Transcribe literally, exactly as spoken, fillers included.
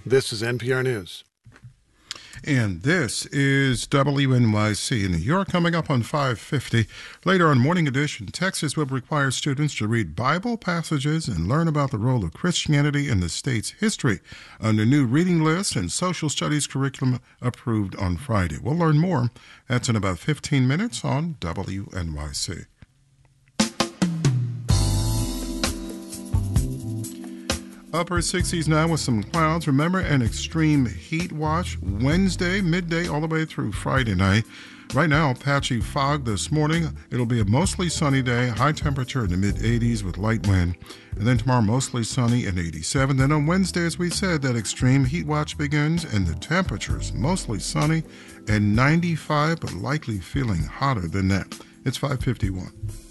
This is N P R News. And this is W N Y C in New York, coming up on five fifty. Later on Morning Edition, Texas will require students to read Bible passages and learn about the role of Christianity in the state's history under new reading lists and social studies curriculum approved on Friday. We'll learn more. That's in about fifteen minutes on W N Y C. Upper sixties now with some clouds. Remember, an extreme heat watch Wednesday, midday, all the way through Friday night. Right now, patchy fog this morning. It'll be a mostly sunny day, high temperature in the mid eighties with light wind. And then tomorrow, mostly sunny and eighty-seven. Then on Wednesday, as we said, that extreme heat watch begins, and the temperatures mostly sunny and ninety-five, but likely feeling hotter than that. It's five fifty-one.